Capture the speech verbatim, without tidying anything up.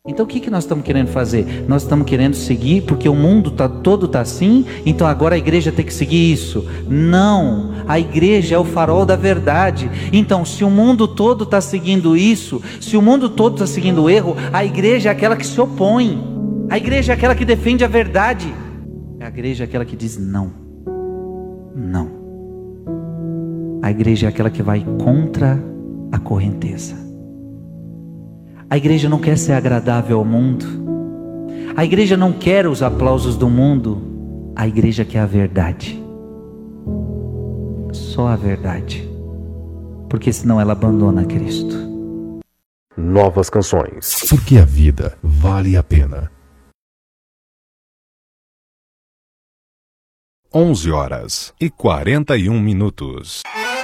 Então o que, que nós estamos querendo fazer? Nós estamos querendo seguir porque o mundo tá, todo está assim, então agora a igreja tem que seguir isso. Não, a igreja é o farol da verdade. Então se o mundo todo está seguindo isso, se o mundo todo está seguindo o erro, a igreja é aquela que se opõe. A igreja é aquela que defende a verdade. A igreja é aquela que diz não. Não. A igreja é aquela que vai contra a correnteza. A igreja não quer ser agradável ao mundo. A igreja não quer os aplausos do mundo. A igreja quer a verdade. Só a verdade. Porque senão ela abandona Cristo. Novas canções. Porque a vida vale a pena. onze horas e quarenta e um minutos.